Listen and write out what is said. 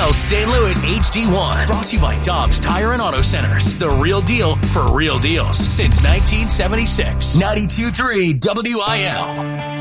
WIL's St. Louis HD1. Brought to you by Dobbs Tire and Auto Centers. The real deal for real deals since 1976. 92.3 WIL.